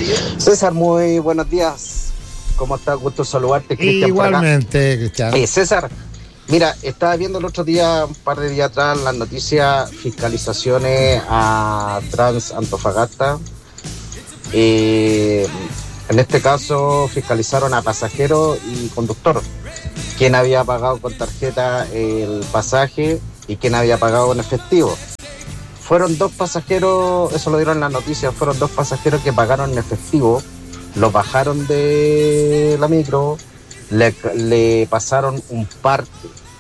César, muy buenos días. ¿Cómo estás? Gusto saludarte, Cristian. Igualmente, Cristian. César, mira, estaba viendo el otro día, un par de días atrás, las noticias, fiscalizaciones a Trans Antofagasta. En este caso, fiscalizaron a pasajero y conductor. Quién había pagado con tarjeta el pasaje y quién había pagado en efectivo. Fueron 2 pasajeros, eso lo dieron en las noticias, fueron 2 pasajeros que pagaron en efectivo, los bajaron de la micro, le pasaron un parte,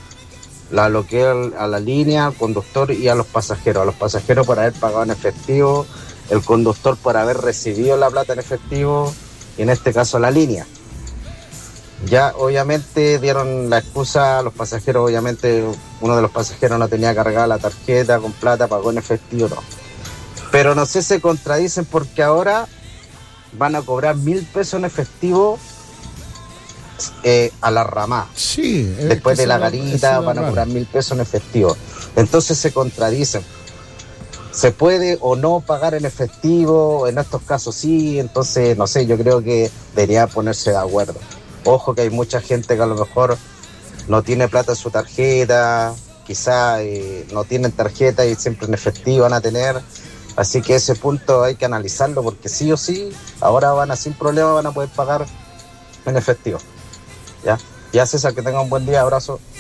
a la línea, al conductor y a los pasajeros por haber pagado en efectivo, el conductor por haber recibido la plata en efectivo y en este caso la línea. Ya obviamente dieron la excusa a los pasajeros, obviamente uno de los pasajeros no tenía cargada la tarjeta con plata, pagó en efectivo, no. Pero no sé, se contradicen porque ahora van a cobrar 1.000 pesos en efectivo a la ramá. Sí. Después de la garita van a cobrar 1.000 pesos en efectivo. Entonces se contradicen. ¿Se puede o no pagar en efectivo? En estos casos sí, entonces no sé, yo creo que debería ponerse de acuerdo. Ojo que hay mucha gente que a lo mejor no tiene plata en su tarjeta, quizá no tienen tarjeta y siempre en efectivo van a tener. Así que ese punto hay que analizarlo porque sí o sí, ahora sin problema van a poder pagar en efectivo. Ya César, que tenga un buen día, abrazo.